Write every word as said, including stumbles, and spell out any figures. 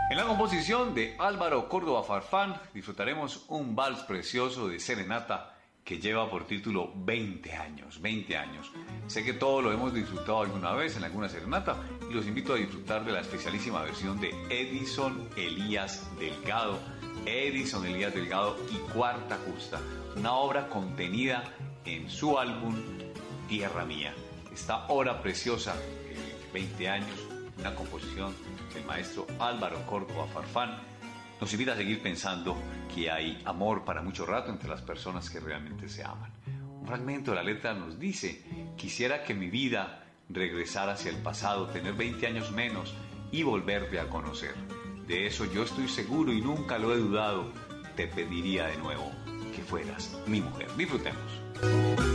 En la composición de Álvaro Córdoba Farfán disfrutaremos un vals precioso de serenata que lleva por título veinte años, veinte años. Sé que todos lo hemos disfrutado alguna vez en alguna serenata y los invito a disfrutar de la especialísima versión de Edison Elías Delgado, Edison Elías Delgado y Cuarta Justa, una obra contenida en su álbum Tierra Mía. Esta obra preciosa, veinte años, una composición del maestro Álvaro Córdoba Farfán, nos invita a seguir pensando que hay amor para mucho rato entre las personas que realmente se aman. Un fragmento de la letra nos dice: quisiera que mi vida regresara hacia el pasado, tener veinte años menos y volverte a conocer. De eso yo estoy seguro y nunca lo he dudado. Te pediría de nuevo que fueras mi mujer. Disfrutemos.